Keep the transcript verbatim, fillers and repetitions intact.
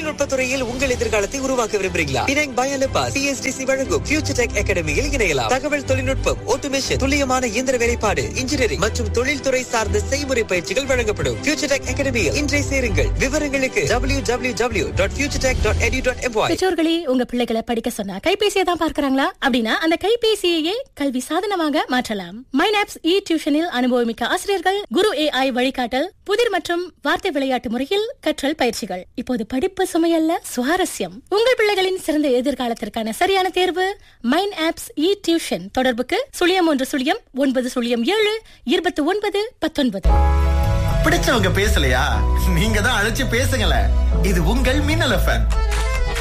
தொழில்நுட்ப துறையில் உங்கள் எதிர்காலத்தை உருவாக்க விரும்புகிறீங்களா? பினாங் பயாலபா சிஎஸ்டிசி வழங்கும் ஃபியூச்சர் டெக் அகாடமியில் இணையலாம். தகவல் தொழில்நுட்பம், ஆட்டோமேஷன், துல்லியமான இயந்திர வேலைப்பாடு, இன்ஜினியரிங் மற்றும் தொழில்துறை சார்ந்த செய்முறை பயிற்சிகள் வழங்கப்படும். ஃபியூச்சர் டெக் அகாடமியில் இன்றைய சேருங்கள். விவரங்களுக்கு W W W dot future tech dot எடு டாட் எம்ஒய். பெற்றோர்களே, உங்க பிள்ளைகளை படிக்க சொன்னா கைபேசியை தான் பார்க்கறாங்களா? அப்படின்னா அந்த கைபேசியையே கல்வி சாதனமாக மாற்றலாம். மைனாப்ஸ் இ டியூஷனில் அனுபவமிக்க ஆசிரியர்கள், குரு ஏஐ வழிகாட்டல், புதிர் மற்றும் வார்த்தை விளையாட்டு முறையில் கற்றல் பயிற்சிகள். இப்போது படிப்பு சுமையல்ல, சுவாரஸ்யம். உங்கள் பிள்ளைகளின் சிறந்த எதிர்காலத்திற்கான சரியான தேர்வு மைனாப்ஸ் இ டியூஷன். தொடர்புக்கு சுழியம் ஒன்று சுழியம் ஒன்பது சுழியம் ஏழு இருபத்தி ஒன்பது பத்தொன்பது. பிடிச்சவங்க பேசலையா? நீங்க தான் அழைச்சு பேசுங்களேன். இது உங்கள் மின்னல் எஃப்எம்.